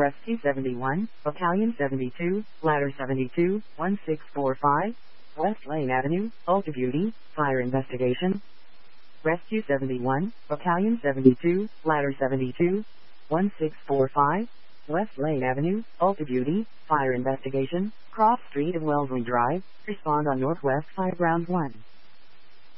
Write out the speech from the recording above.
Rescue 71, Battalion 72, Ladder 72, 1645, West Lane Avenue, Ulta Beauty, Fire Investigation. Rescue 71, Battalion 72, Ladder 72, 1645, West Lane Avenue, Ulta Beauty, Fire Investigation, Cross Street and Wellesley Drive, respond on Northwest 5 Round 1.